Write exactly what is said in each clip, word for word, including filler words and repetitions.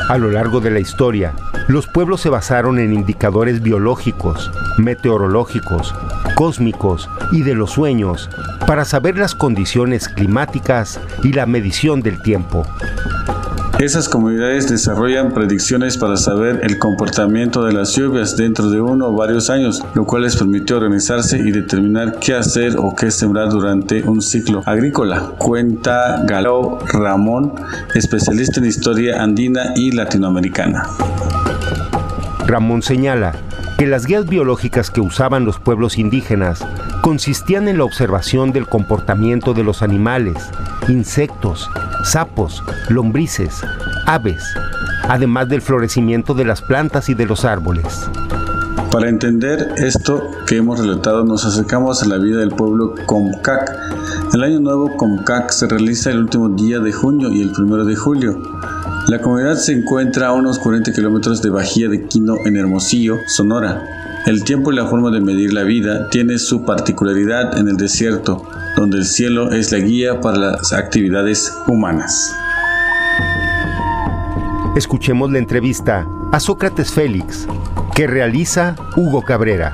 A lo largo de la historia, los pueblos se basaron en indicadores biológicos, meteorológicos, cósmicos y de los sueños para saber las condiciones climáticas y la medición del tiempo. Esas comunidades desarrollan predicciones para saber el comportamiento de las lluvias dentro de uno o varios años, lo cual les permitió organizarse y determinar qué hacer o qué sembrar durante un ciclo agrícola. Cuenta Galo Ramón, especialista en historia andina y latinoamericana. Ramón señala que las guías biológicas que usaban los pueblos indígenas consistían en la observación del comportamiento de los animales, insectos, sapos, lombrices, aves, además del florecimiento de las plantas y de los árboles. Para entender esto que hemos relatado, nos acercamos a la vida del pueblo Comcac. El Año Nuevo Comcac se realiza el último día de junio y el primero de julio. La comunidad se encuentra a unos cuarenta kilómetros de Bahía de Quino en Hermosillo, Sonora. El tiempo y la forma de medir la vida tiene su particularidad en el desierto, donde el cielo es la guía para las actividades humanas. Escuchemos la entrevista a Sócrates Félix, que realiza Hugo Cabrera.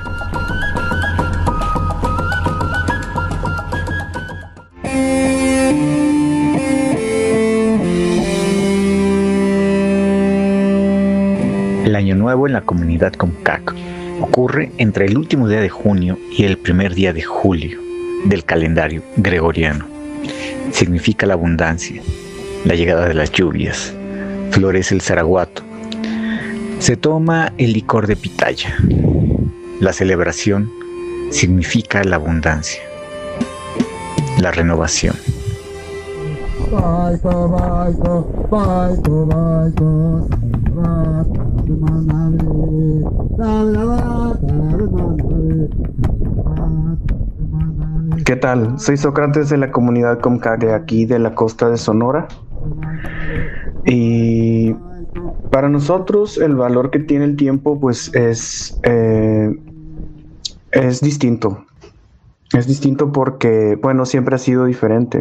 El Año Nuevo en la comunidad Comcac ocurre entre el último día de junio y el primer día de julio del calendario gregoriano. Significa la abundancia, la llegada de las lluvias, florece el zaraguato, se toma el licor de pitaya. La celebración significa la abundancia, la renovación. ¿Qué tal? Soy Sócrates de la comunidad Comcac de aquí de la costa de Sonora. Y para nosotros el valor que tiene el tiempo pues es, eh, es distinto. Es distinto porque, bueno, siempre ha sido diferente.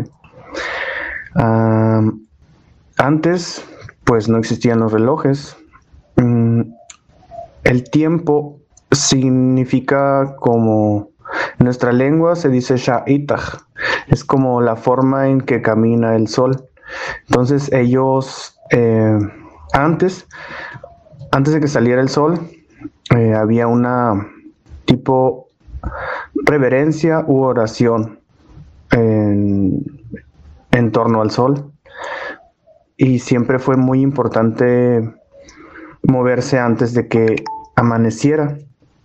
Uh, antes pues no existían los relojes. Mm, el tiempo significa como... En nuestra lengua se dice Sha'itach, es como la forma en que camina el sol. Entonces ellos, eh, antes, antes de que saliera el sol, eh, había una tipo reverencia u oración en, en torno al sol. Y siempre fue muy importante moverse antes de que amaneciera.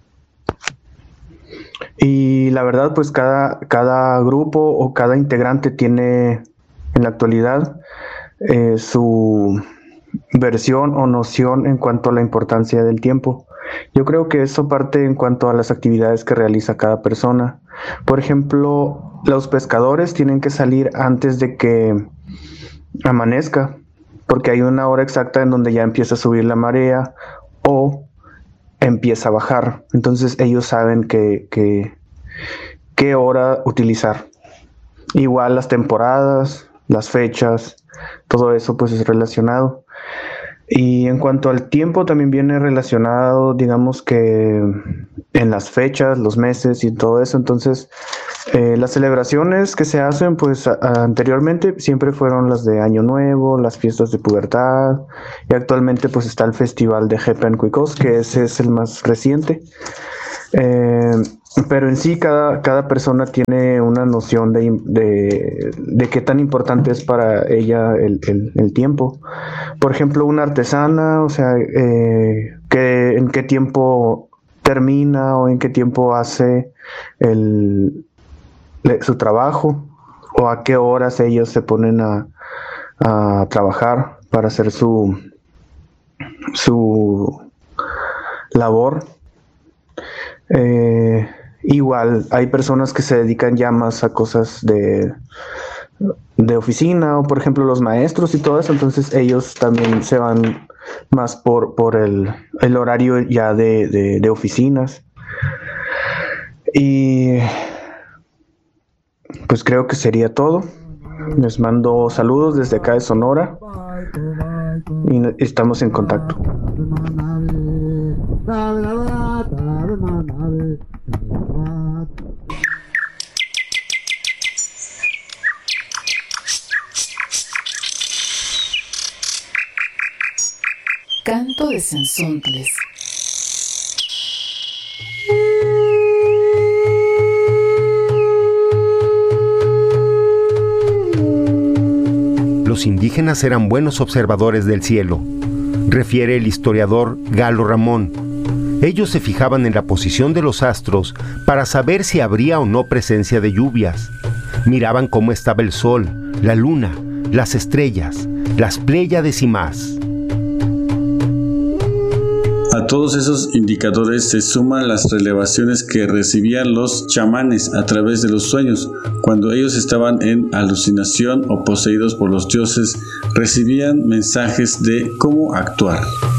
Y la verdad, pues cada, cada grupo o cada integrante tiene en la actualidad eh, su versión o noción en cuanto a la importancia del tiempo. Yo creo que eso parte en cuanto a las actividades que realiza cada persona. Por ejemplo, los pescadores tienen que salir antes de que amanezca, porque hay una hora exacta en donde ya empieza a subir la marea o empieza a bajar. Entonces ellos saben que, que, qué hora utilizar. Igual las temporadas, las fechas, todo eso pues es relacionado. Y en cuanto al tiempo también viene relacionado, digamos que en las fechas, los meses y todo eso. Entonces eh, las celebraciones que se hacen pues a, a, anteriormente siempre fueron las de Año Nuevo, las fiestas de pubertad, y actualmente pues está el festival de Jepencuicós, que ese es el más reciente. Eh, pero en sí cada, cada persona tiene una noción de, de, de qué tan importante es para ella el, el, el tiempo. Por ejemplo, una artesana, o sea, eh, que, en qué tiempo termina o en qué tiempo hace el, le, su trabajo, o a qué horas ellos se ponen a, a trabajar para hacer su, su labor. Eh, igual hay personas que se dedican ya más a cosas de, de oficina, o por ejemplo los maestros y todo eso, entonces ellos también se van más por, por el, el horario ya de, de, de oficinas. Y pues creo que sería todo. Les mando saludos desde acá de Sonora y estamos en contacto. Canto de Cenzontles. Los indígenas eran buenos observadores del cielo, refiere el historiador Galo Ramón. Ellos se fijaban en la posición de los astros para saber si habría o no presencia de lluvias. Miraban cómo estaba el sol, la luna, las estrellas, las Pléyades y más. A todos esos indicadores se suman las revelaciones que recibían los chamanes a través de los sueños. Cuando ellos estaban en alucinación o poseídos por los dioses, recibían mensajes de cómo actuar.